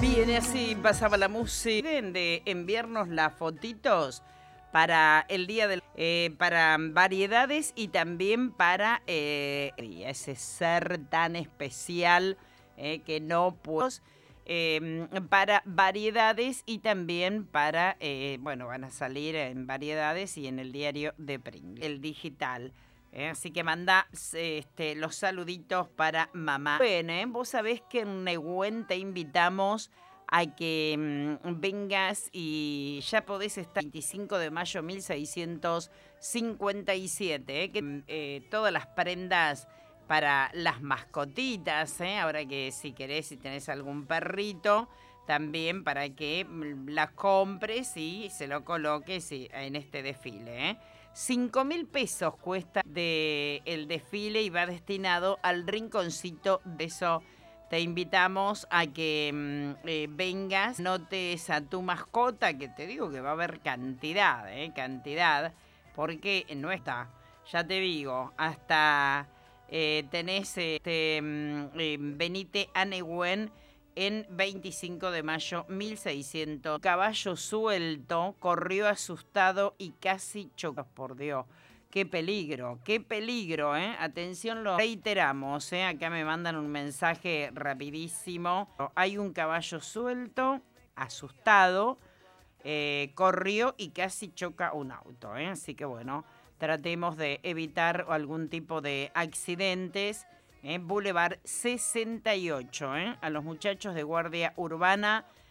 Bien, así pasaba la música de enviarnos las fotitos para el día del para variedades y también para ese ser tan especial que no puedo para variedades y también para bueno, van a salir en variedades y en el diario de Pringles, el digital. Así que manda los saluditos para mamá. Bueno, vos sabés que en Nehuen te invitamos a que vengas y ya podés estar 25 de mayo 1657, que todas las prendas para las mascotitas, ahora que si querés, si tenés algún perrito, también para que las compres y se lo coloques en este desfile. 5.000 pesos cuesta el desfile y va destinado al rinconcito de eso. Te invitamos a que vengas, notes a tu mascota, que te digo que va a haber cantidad, porque no está, ya te digo, hasta tenés venite a Nehuen en 25 de mayo 1600. Caballo suelto corrió asustado y casi chocó. Por Dios, qué peligro, ¿eh? Atención, lo reiteramos, ¿eh? Acá me mandan un mensaje rapidísimo. Hay un caballo suelto, asustado, corrió y casi choca un auto, ¿eh? Así que bueno, tratemos de evitar algún tipo de accidentes. Boulevard 68, a los muchachos de Guardia Urbana